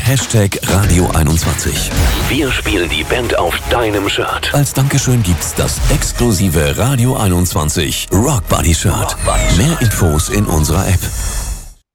#Radio21. Wir spielen die Band auf deinem Shirt. Als Dankeschön gibt's das exklusive Radio 21 Rock Buddy Shirt. Mehr Infos in unserer App.